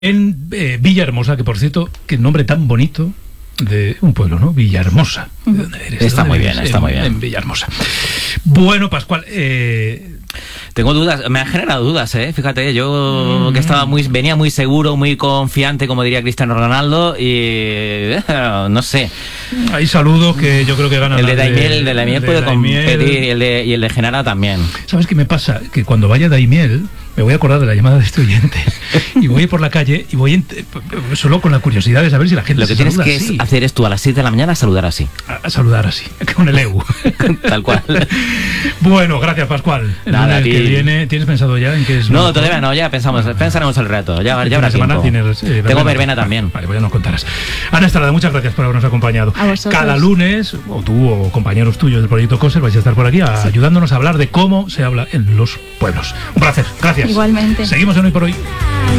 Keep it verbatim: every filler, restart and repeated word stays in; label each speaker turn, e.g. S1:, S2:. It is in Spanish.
S1: En eh, Villahermosa, que por cierto, qué nombre tan bonito de un pueblo, ¿no? Villahermosa. ¿De dónde eres?
S2: Está
S1: ¿De dónde
S2: muy
S1: eres?
S2: bien, está
S1: en,
S2: muy bien.
S1: En Villahermosa. Bueno, Pascual, eh...
S2: tengo dudas, me han generado dudas, ¿eh? Fíjate, yo mm. que estaba muy, venía muy seguro, muy confiante, como diría Cristiano Ronaldo, y no sé.
S1: Hay saludos que yo creo que ganan.
S2: El de Daimiel, el de Daimiel puede
S1: Daimiel.
S2: competir, y el de, y el de Genara también.
S1: ¿Sabes qué me pasa? Que cuando vaya Daimiel, me voy a acordar de la llamada de este oyente, y voy a ir por la calle, y voy a, solo con la curiosidad de saber si la gente
S2: Lo que
S1: se
S2: tienes que
S1: así.
S2: hacer es tú a las seis de la mañana saludar así.
S1: A, a saludar así, con el E U.
S2: Tal cual.
S1: Bueno, gracias, Pascual.
S2: Nada,
S1: el
S2: que
S1: viene, ¿tienes pensado ya en qué es?
S2: No, todavía no, ya pensamos, ah, pensaremos el rato. Ya, ya habrá tiempo.
S1: Tienes, eh,
S2: Tengo verbena también.
S1: Vale, pues ya nos contarás. Ana Estrada, muchas gracias por habernos acompañado.
S3: A vosotros.
S1: Cada lunes, o tú o compañeros tuyos del proyecto COSER vais a estar por aquí a, sí. ayudándonos a hablar de cómo se habla en los pueblos. Un placer, gracias.
S3: Igualmente.
S1: Seguimos en Hoy por Hoy.